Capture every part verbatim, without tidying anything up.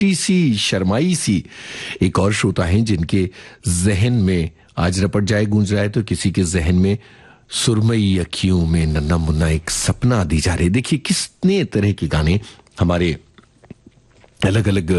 छोटी सी शर्माई सी एक और श्रोता हैं जिनके जहन में आज रपट जाए गूंज रहा है, तो किसी के जहन में सुरमई अखियों में नन्ना मुन्ना एक सपना दी जा रही। देखिए कितने तरह के गाने हमारे अलग अलग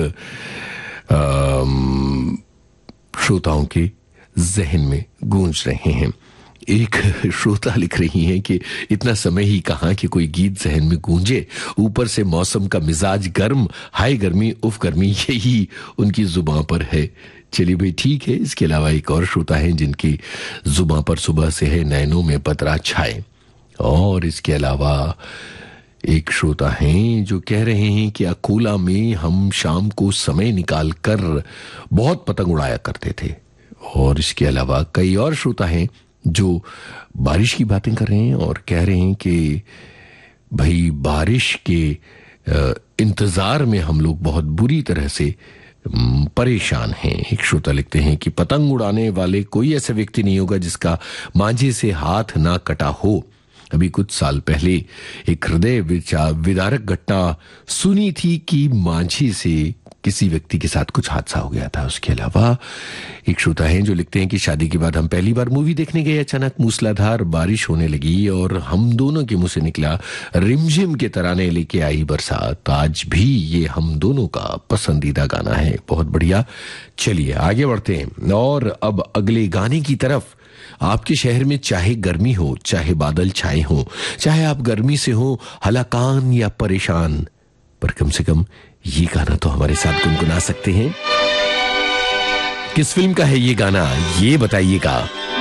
श्रोताओं के जहन में गूंज रहे हैं। एक श्रोता लिख रही हैं कि इतना समय ही कहां कि कोई गीत जहन में गूंजे, ऊपर से मौसम का मिजाज गर्म, हाय गर्मी उफ गर्मी, यही उनकी जुबान पर है। चलिए भाई ठीक है। इसके अलावा एक और श्रोता है जिनकी जुबान पर सुबह से है नैनों में पतरा छाए। और इसके अलावा एक श्रोता हैं जो कह रहे हैं कि अकोला में हम शाम को समय निकाल कर बहुत पतंग उड़ाया करते थे। और इसके अलावा कई और श्रोता हैं जो बारिश की बातें कर रहे हैं और कह रहे हैं कि भाई बारिश के इंतजार में हम लोग बहुत बुरी तरह से परेशान हैं। एक श्रोता लिखते हैं कि पतंग उड़ाने वाले कोई ऐसा व्यक्ति नहीं होगा जिसका मांझे से हाथ ना कटा हो। अभी कुछ साल पहले एक हृदय विदारक घटना सुनी थी कि मांझे से किसी व्यक्ति के साथ कुछ हादसा हो गया था। उसके अलावा एक श्रोता हैं जो लिखते हैं कि शादी के बाद हम पहली बार मूवी देखने गए, अचानक मूसलाधार बारिश होने लगी और हम दोनों के मुंह से निकला रिमझिम के तराने लेके आई बरसात। आज भी ये हम दोनों का पसंदीदा गाना है। बहुत बढ़िया। चलिए आगे बढ़ते हैं और अब अगले गाने की तरफ। आपके शहर में चाहे गर्मी हो, चाहे बादल छाए हो, चाहे आप गर्मी से हो हलाकान या परेशान, पर कम से कम ये गाना तो हमारे साथ गुनगुना सकते हैं। किस फिल्म का है ये गाना, ये बताइएगा।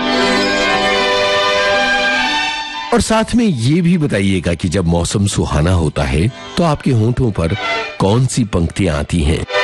और साथ में ये भी बताइएगा कि जब मौसम सुहाना होता है तो आपके होंठों पर कौन सी पंक्तियां आती हैं।